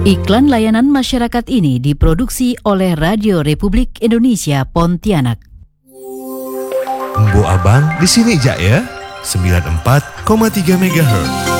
Iklan layanan masyarakat ini diproduksi oleh Radio Republik Indonesia Pontianak. Embo Abang di sini jak ya, 94,3 MHz.